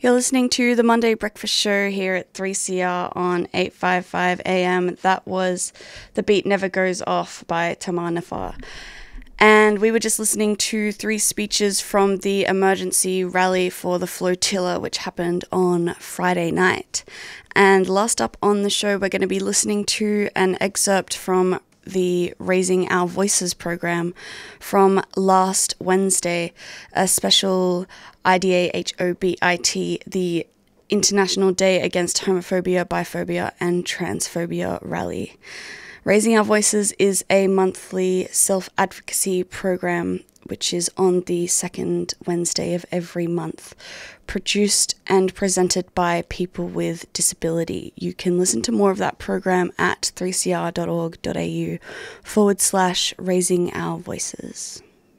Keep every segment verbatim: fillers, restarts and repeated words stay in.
You're listening to the Monday Breakfast Show here at three C R on eight fifty-five A M. That was The Beat Never Goes Off by Tamar Nafar. And we were just listening to three speeches from the emergency rally for the flotilla, which happened on Friday night. And last up on the show, we're going to be listening to an excerpt from the Raising Our Voices program from last Wednesday, a special I D A H O B I T, the International Day Against Homophobia, Biphobia and Transphobia rally. Raising Our Voices is a monthly self-advocacy program which is on the second Wednesday of every month, produced and presented by people with disability. You can listen to more of that program at three c r dot org dot a u forward slash Raising Our Voices.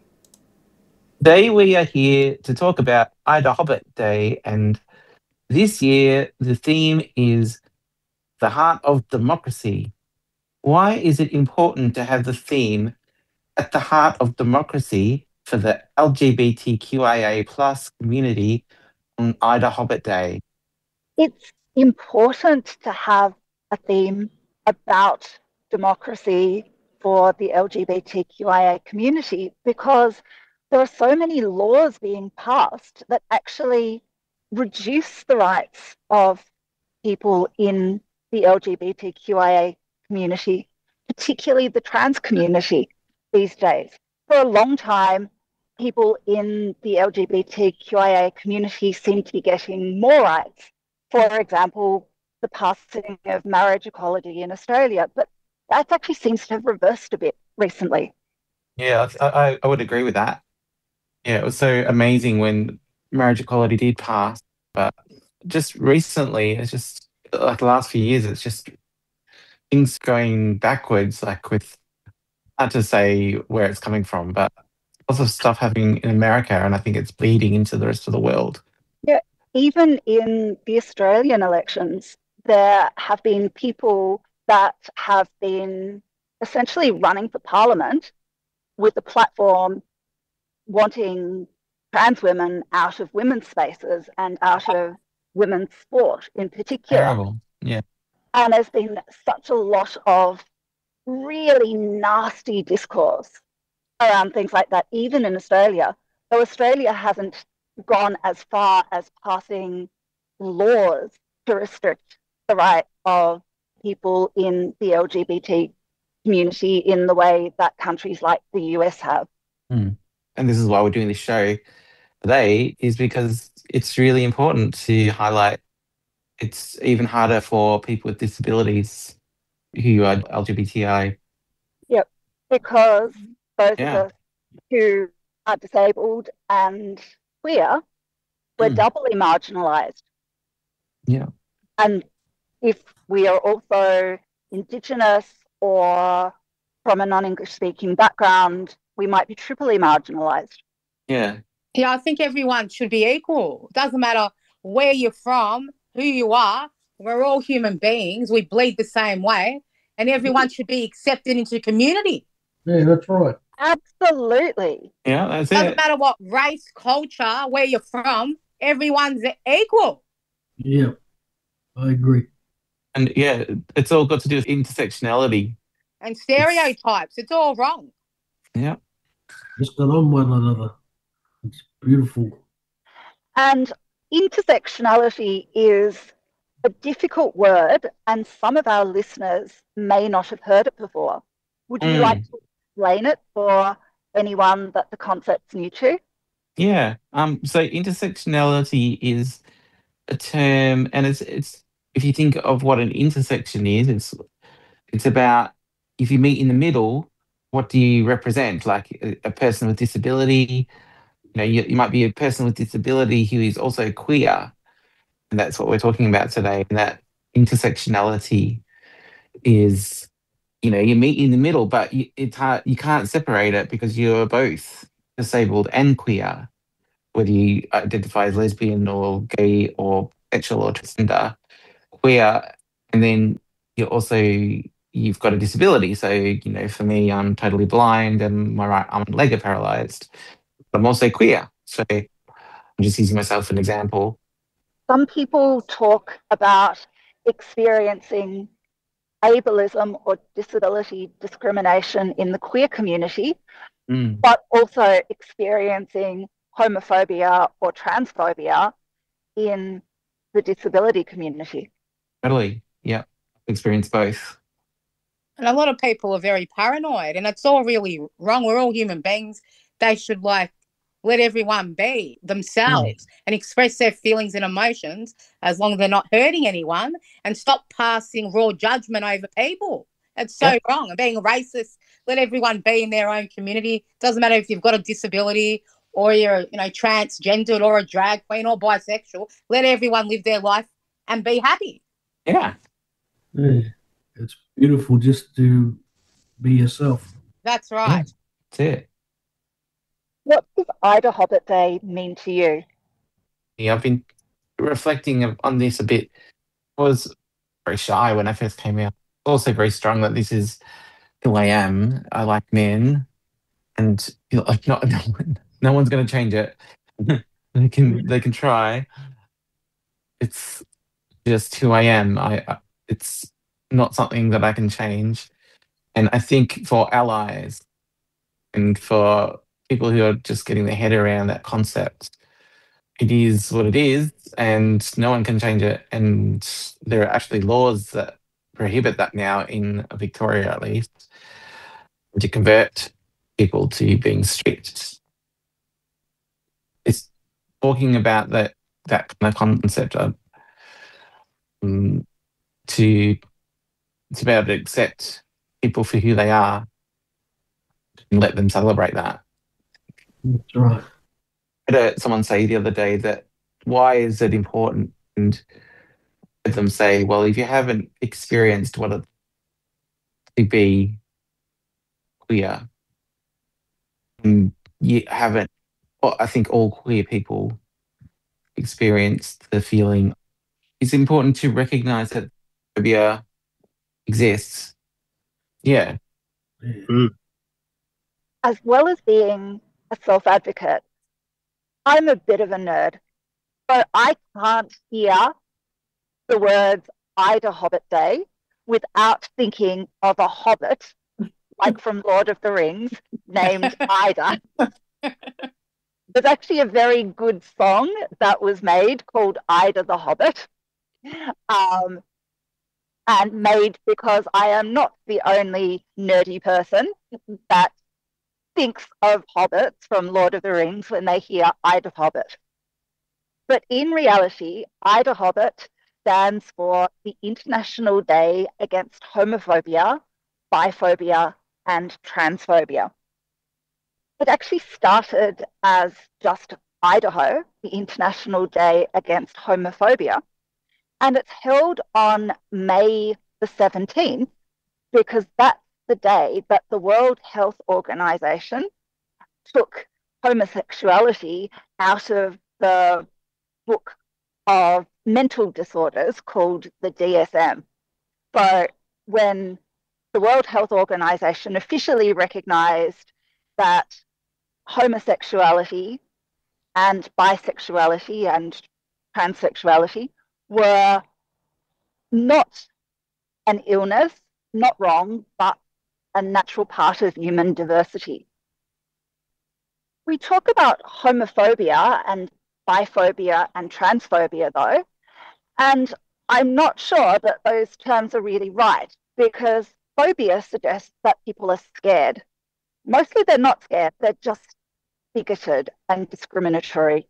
Today we are here to talk about Ida Hobbit Day, and this year the theme is the heart of democracy. Why is it important to have the theme at the heart of democracy for the L G B T Q I A plus community on Ida Hobbit Day? It's important to have a theme about democracy for the L G B T Q I A community because there are so many laws being passed that actually reduce the rights of people in the L G B T Q I A community, particularly the trans community these days. For a long time, people in the L G B T Q I A community seem to be getting more rights. For example, the passing of marriage equality in Australia, but that actually seems to have reversed a bit recently. Yeah, I, I, I would agree with that. Yeah, it was so amazing when marriage equality did pass, but just recently, it's just like the last few years, it's just things going backwards, like with, hard to say where it's coming from, but lots of stuff happening in America, and I think it's bleeding into the rest of the world. Yeah, even in the Australian elections, there have been people that have been essentially running for parliament with a platform wanting trans women out of women's spaces and out of women's sport in particular. Terrible, yeah. And there's been such a lot of really nasty discourse around things like that, even in Australia. Though Australia hasn't gone as far as passing laws to restrict the right of people in the L G B T community in the way that countries like the U S have. Mm. And this is why we're doing this show today, is because it's really important to highlight it's even harder for people with disabilities who are L G B T I. Yep, because those Yeah. of us who are disabled and queer, we're Mm. doubly marginalised. Yeah. And if we are also Indigenous or from a non-English speaking background, we might be triply marginalised. Yeah. Yeah, I think everyone should be equal. It doesn't matter where you're from, who you are. We're all human beings. We bleed the same way, and everyone should be accepted into the community. Yeah, that's right. Absolutely. Yeah, that's Doesn't it. matter what race, culture, where you're from. Everyone's equal. Yeah, I agree. And yeah, it's all got to do with intersectionality. And stereotypes. It's all wrong. Yeah. Just get on one another. It's beautiful. And intersectionality is a difficult word, and some of our listeners may not have heard it before. Would you Mm. like to explain it for anyone that the concept's new to? Yeah. Um. So intersectionality is a term, and it's it's if you think of what an intersection is, it's it's about if you meet in the middle, what do you represent? Like a, a person with disability, you know, you, you might be a person with disability who is also queer, and that's what we're talking about today. And that intersectionality is, you know, you meet in the middle, but you, it's hard, you can't separate it because you're both disabled and queer, whether you identify as lesbian or gay or sexual or transgender, queer, and then you're also, you've got a disability. So, you know, for me, I'm totally blind and my right arm and leg are paralyzed, but I'm also queer. So I'm just using myself as an example. Some people talk about experiencing ableism or disability discrimination in the queer community, Mm. but also experiencing homophobia or transphobia in the disability community. Totally. Yeah. Experience both. And a lot of people are very paranoid, and it's all really wrong. We're all human beings. They should like let everyone be themselves mm. and express their feelings and emotions as long as they're not hurting anyone, and stop passing raw judgment over people. It's so yep. wrong. And being racist, let everyone be in their own community. Doesn't matter if you've got a disability or you're, you know, transgendered or a drag queen or bisexual. Let everyone live their life and be happy. Yeah. Yeah. It's beautiful just to be yourself. That's right. Yeah, that's it. What does Ida Hobbit Day mean to you? Yeah, I've been reflecting on this a bit. I was very shy when I first came out. Also very strong that this is who I am. I like men, and you know, like not no, one, no one's going to change it. they can they can try. It's just who I am. I, I it's not something that I can change. And I think for allies and for people who are just getting their head around that concept, it is what it is, and no one can change it. And there are actually laws that prohibit that now in Victoria, at least, to convert people to being strict. It's talking about that that kind of concept of um, to to be able to accept people for who they are and let them celebrate that. That's right. I heard someone say the other day that why is it important, and heard them say, well, if you haven't experienced what it's to be queer, and you haven't, well, I think all queer people experience the feeling. It's important to recognize that phobia exists. Yeah. Mm. As well as being a self-advocate, I'm a bit of a nerd, but I can't hear the words Ida Hobbit Day without thinking of a hobbit, like from Lord of the Rings, named Ida. There's actually a very good song that was made called Ida the Hobbit, um, and made because I am not the only nerdy person that thinks of hobbits from Lord of the Rings when they hear Ida Hobbit. But in reality, Ida Hobbit stands for the International Day Against Homophobia, Biphobia, and Transphobia. It actually started as just Idaho, the International Day Against Homophobia, and it's held on May the seventeenth because that's the day that the World Health Organization took homosexuality out of the book of mental disorders called the D S M. So when the World Health Organization officially recognized that homosexuality and bisexuality and transsexuality were not an illness, not wrong, but a natural part of human diversity. We talk about homophobia and biphobia and transphobia, though, and I'm not sure that those terms are really right, because phobia suggests that people are scared. Mostly they're not scared, they're just bigoted and discriminatory.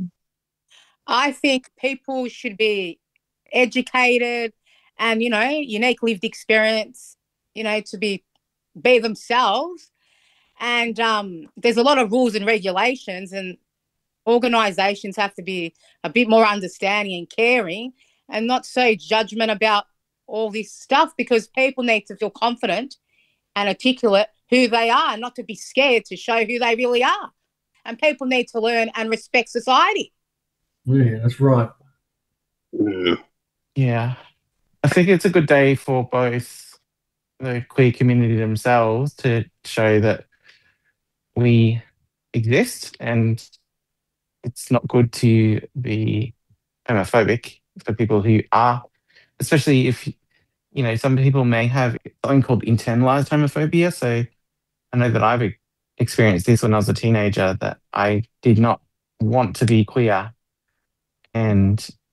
I think people should be educated and, you know, unique lived experience, you know, to be be themselves. And um, there's a lot of rules and regulations, and organisations have to be a bit more understanding and caring and not so judgment about all this stuff, because people need to feel confident and articulate who they are, not to be scared to show who they really are. And people need to learn and respect society. Yeah, that's right. Yeah. Yeah. I think it's a good day for both the queer community themselves to show that we exist, and it's not good to be homophobic for people who are, especially if, you know, some people may have something called internalized homophobia. So I know that I've experienced this when I was a teenager, that I did not want to be queer. And